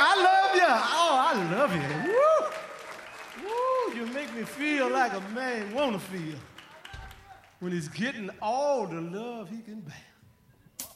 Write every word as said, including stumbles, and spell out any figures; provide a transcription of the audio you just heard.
I love you. Oh, I love you. Woo. Woo, you make me feel like a man want to feel when he's getting all the love he can bear.